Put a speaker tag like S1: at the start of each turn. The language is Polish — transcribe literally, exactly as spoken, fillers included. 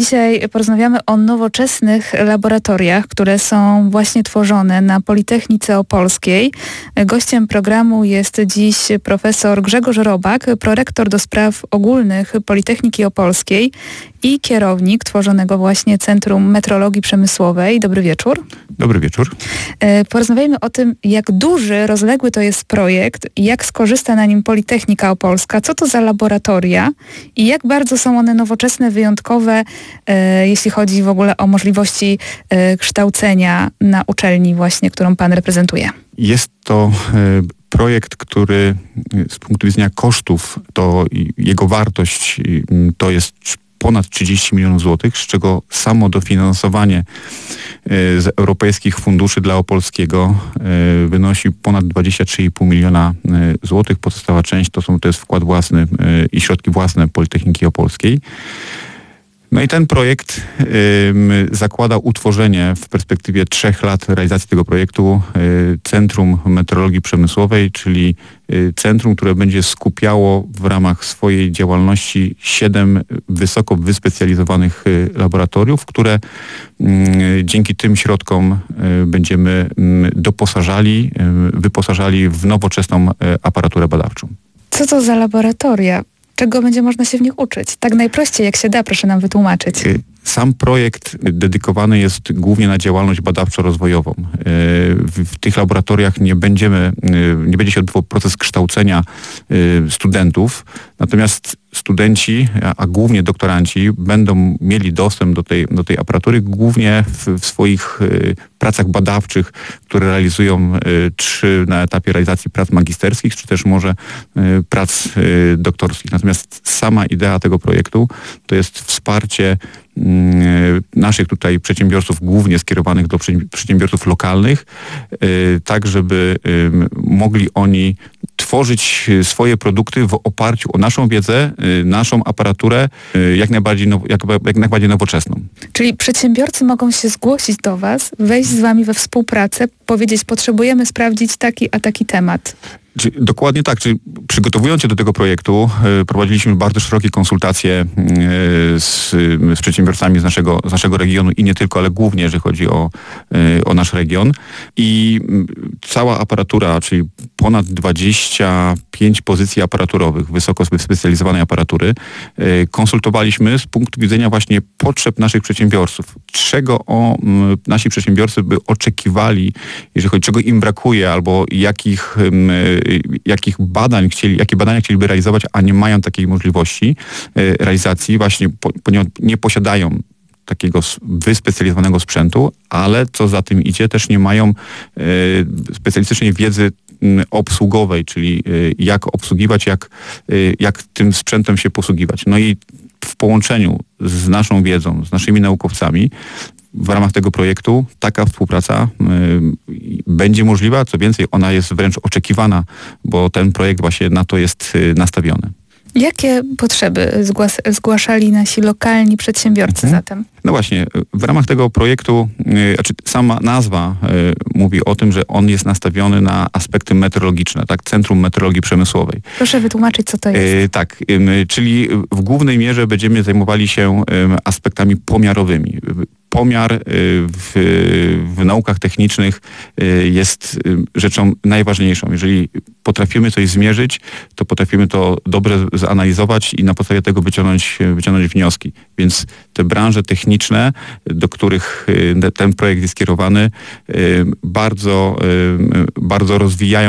S1: Dzisiaj porozmawiamy o nowoczesnych laboratoriach, które są właśnie tworzone na Politechnice Opolskiej. Gościem programu jest dziś profesor Grzegorz Robak, prorektor do spraw ogólnych Politechniki Opolskiej i kierownik tworzonego właśnie Centrum Metrologii Przemysłowej. Dobry wieczór.
S2: Dobry wieczór.
S1: Porozmawiajmy o tym, jak duży, rozległy to jest projekt, jak skorzysta na nim Politechnika Opolska, co to za laboratoria i jak bardzo są one nowoczesne, wyjątkowe, e, jeśli chodzi w ogóle o możliwości e, kształcenia na uczelni właśnie, którą pan reprezentuje.
S2: Jest to e, projekt, który z punktu widzenia kosztów, to jego wartość to jest ponad trzydzieści milionów złotych, z czego samo dofinansowanie z europejskich funduszy dla Opolskiego wynosi ponad dwadzieścia trzy i pół miliona złotych. Pozostała część to, są, to jest wkład własny i środki własne Politechniki Opolskiej. No i ten projekt y, zakłada utworzenie w perspektywie trzech lat realizacji tego projektu y, Centrum Metrologii Przemysłowej, czyli y, centrum, które będzie skupiało w ramach swojej działalności siedem wysoko wyspecjalizowanych y, laboratoriów, które y, dzięki tym środkom y, będziemy y, doposażali, y, wyposażali w nowoczesną y, aparaturę badawczą.
S1: Co to za laboratoria? Czego będzie można się w nich uczyć? Tak najprościej, jak się da, proszę nam wytłumaczyć.
S2: Sam projekt dedykowany jest głównie na działalność badawczo-rozwojową. W, w tych laboratoriach nie będziemy, nie będzie się odbywał proces kształcenia studentów, natomiast studenci, a głównie doktoranci będą mieli dostęp do tej, do tej aparatury głównie w, w swoich pracach badawczych, które realizują czy na etapie realizacji prac magisterskich, czy też może prac doktorskich. Natomiast sama idea tego projektu to jest wsparcie naszych tutaj przedsiębiorców, głównie skierowanych do przedsiębiorców lokalnych, tak żeby mogli oni tworzyć swoje produkty w oparciu o naszą wiedzę, naszą aparaturę jak najbardziej, now, jak, jak najbardziej nowoczesną.
S1: Czyli przedsiębiorcy mogą się zgłosić do was, wejść z wami we współpracę, powiedzieć, potrzebujemy sprawdzić taki a taki temat.
S2: Dokładnie tak, czyli przygotowując się do tego projektu y, prowadziliśmy bardzo szerokie konsultacje y, z, z przedsiębiorcami z naszego, z naszego regionu i nie tylko, ale głównie, jeżeli chodzi o, y, o nasz region. I y, cała aparatura, czyli ponad dwadzieścia pięć pozycji aparaturowych, wysoko wyspecjalizowanej aparatury, y, konsultowaliśmy z punktu widzenia właśnie potrzeb naszych przedsiębiorców. Czego o, y, nasi przedsiębiorcy by oczekiwali, jeżeli chodzi, czego im brakuje, albo jakich y, jakich badań chcieli, jakie badania chcieliby realizować, a nie mają takiej możliwości y, realizacji, właśnie po, ponieważ nie posiadają takiego wyspecjalizowanego sprzętu, ale co za tym idzie, też nie mają y, specjalistycznej wiedzy y, obsługowej, czyli y, jak obsługiwać, jak, y, jak tym sprzętem się posługiwać. No i w połączeniu z naszą wiedzą, z naszymi naukowcami, w ramach tego projektu taka współpraca y, będzie możliwa, co więcej, ona jest wręcz oczekiwana, bo ten projekt właśnie na to jest y, nastawiony.
S1: Jakie potrzeby zgłas- zgłaszali nasi lokalni przedsiębiorcy mhm. zatem?
S2: No właśnie, w ramach tego projektu, yy, znaczy sama nazwa yy, mówi o tym, że on jest nastawiony na aspekty meteorologiczne, tak? Centrum Metrologii Przemysłowej.
S1: Proszę wytłumaczyć, co to jest.
S2: Yy, tak, yy, czyli w głównej mierze będziemy zajmowali się yy, aspektami pomiarowymi. Pomiar w, w naukach technicznych jest rzeczą najważniejszą. Jeżeli potrafimy coś zmierzyć, to potrafimy to dobrze zanalizować i na podstawie tego wyciągnąć, wyciągnąć wnioski. Więc te branże techniczne, do których ten projekt jest skierowany, bardzo, bardzo rozwijają